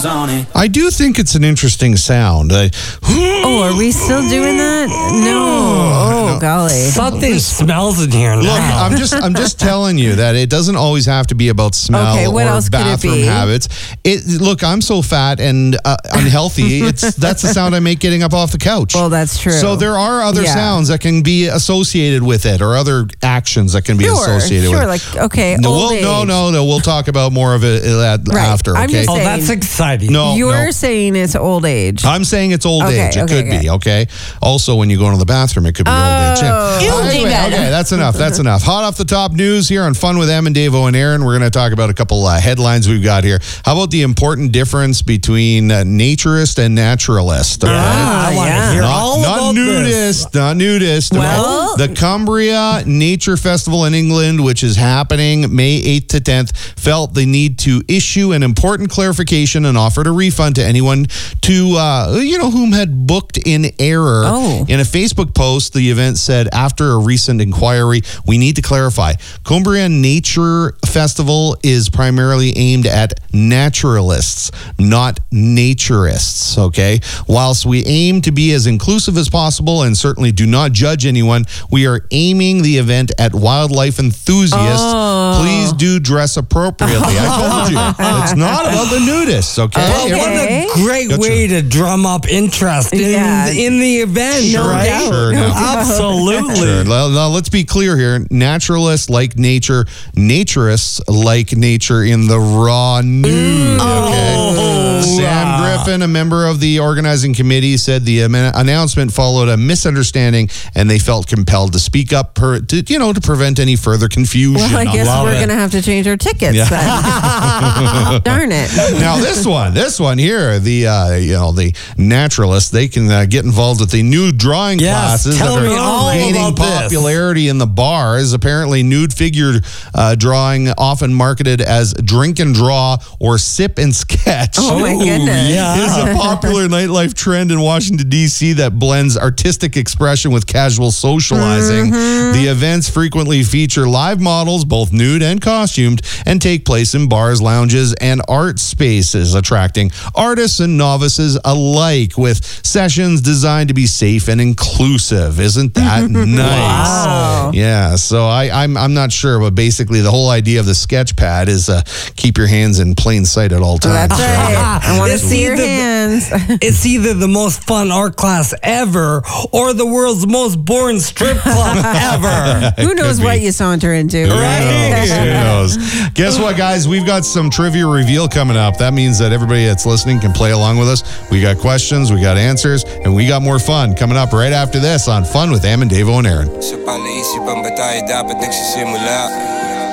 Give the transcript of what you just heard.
I do think it's an interesting sound. Are we still doing that? No. Golly. Something smells in here now. Look, I'm just telling you that it doesn't always have to be about smell Okay, what or else could it bathroom be? habits. Look, I'm so fat and unhealthy. That's the sound I make getting up off the couch. Well, that's true. So there are other sounds that can be associated with it, or other actions that can be associated with it. Like, okay, No, old age. no. We'll talk about more of it after. I'm Okay. just saying, that's exciting. You're saying it's old age. I'm saying it's old age. It could be, okay? Also, when you go into the bathroom, it could be old age. Yeah. Okay, that's enough. Hot off the top news here on Fun with Em and Davo and Aaron. We're going to talk about a couple headlines we've got here. How about the important difference between naturist and naturalist? Okay? I want to hear all about this. Not nudist. Well, the Cumbria Nature Festival in England, which is happening May 8th to 10th, felt the need to issue an important clarification and offered a refund to anyone whom had booked in error. In a Facebook post, the event said, after a recent inquiry, we need to clarify. Cumbria Nature Festival is primarily aimed at naturalists, not naturists, okay? Whilst we aim to be as inclusive as possible and certainly do not judge anyone, we are aiming the event at wildlife enthusiasts. Please do dress appropriately. I told you. It's not about the nudists, okay? What a great way to drum up interest in the event, right? Sure. Absolutely. Sure. Now, let's be clear here. Naturalists like nature. Naturists like nature in the raw nude. Okay? Sam Griffin, a member of the organizing committee, said the announcement followed a misunderstanding, and they felt compelled to speak up to prevent any further confusion. Well, I guess we're going to have to change our tickets then. Darn it. Now this one here, the naturalists, they can get involved with the new drawing classes that are gaining popularity in the bars. Apparently, nude figure drawing, often marketed as drink and draw or sip and sketch. Oh my goodness. Is a popular nightlife trend in Washington, D.C. that blends artistic expression with casual socializing. The events frequently feature live models, both nude and costumed, and take place in bars, lounges, and art spaces, attracting artists and novices alike, with sessions designed to be safe and inclusive. Isn't that nice? Wow. Yeah, so I'm not sure, but basically the whole idea of the sketch pad is keep your hands in plain sight at all times. That's right. I want to see your hands. It's either the most fun art class ever or the world's most boring strip club ever. Who knows what you saunter into, right? Who knows? Guess what, guys? We've got some trivia reveal coming up. That means that everybody that's listening can play along with us. We got questions, we got answers, and we got more fun coming up right after this on Fun with Em and Davo and Aaron.